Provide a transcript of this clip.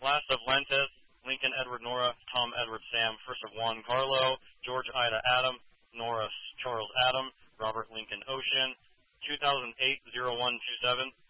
Last of Lentes, Lincoln Edward Nora, Tom Edward Sam, first of Juan Carlo, George Ida Adam, Nora Charles Adam, Robert Lincoln Ocean, 2008-0127,